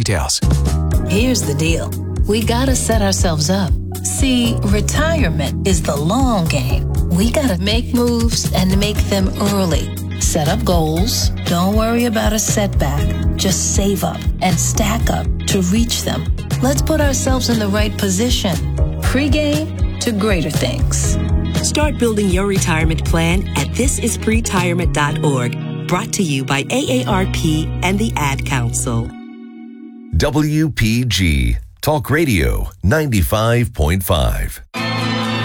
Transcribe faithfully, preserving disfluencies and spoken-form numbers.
details. Here's the deal. We gotta set ourselves up. See, retirement is the long game. We gotta make moves and make them early. Set up goals. Don't worry about a setback. Just save up and stack up to reach them. Let's put ourselves in the right position. Pre-game to greater things. Start building your retirement plan at this is pretirement dot org. Brought to you by A A R P and the Ad Council. W P G Talk Radio ninety-five point five.